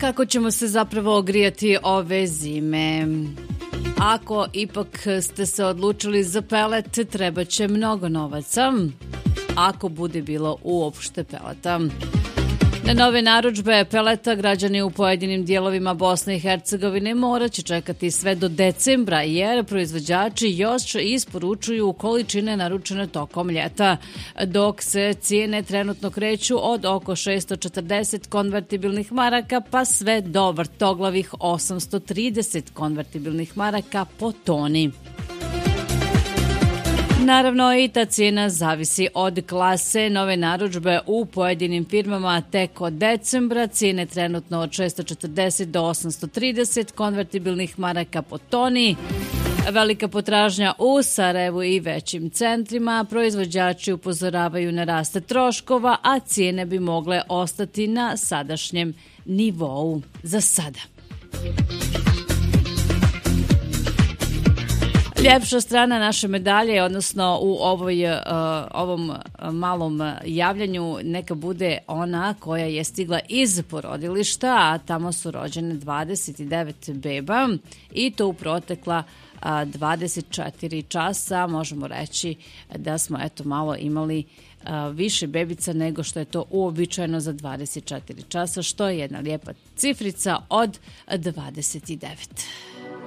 Kako ćemo se zapravo ogrijati ove zime? Ako ipak ste se odlučili za pelet, treba će mnogo novaca, ako bude bilo uopšte peleta. Na nove narudžbe peleta građani u pojedinim dijelovima Bosne i Hercegovine morat će čekati sve do decembra, jer proizvođači još isporučuju količine naručene tokom ljeta, dok se cijene trenutno kreću od oko 640 konvertibilnih maraka pa sve do vrtoglavih 830 konvertibilnih maraka po toni. Naravno, i ta cijena zavisi od klase. Nove narudžbe u pojedinim firmama tek od decembra, cijene trenutno od 640 do 830 konvertibilnih maraka po toni. Velika potražnja u Sarajevu i većim centrima, proizvođači upozoravaju na raste troškova, a cijene bi mogle ostati na sadašnjem nivou za sada. Ljepša strana naše medalje, odnosno u ovom malom javljanju, neka bude ona koja je stigla iz porodilišta, a tamo su rođene 29 beba i to u protekla 24 časa. Možemo reći da smo malo imali više bebica nego što je to uobičajeno za 24 časa, što je jedna lijepa cifrica od 29.